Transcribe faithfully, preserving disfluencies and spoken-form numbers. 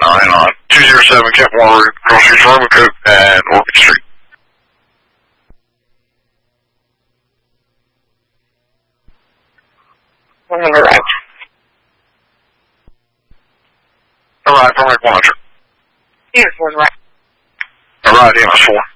nine on two oh seven Kentmore Road, Groceries, Roman Coke, and Orchid Street. one hundred right. Alright, Permit one hundred. Uniform right. Alright, E M S four.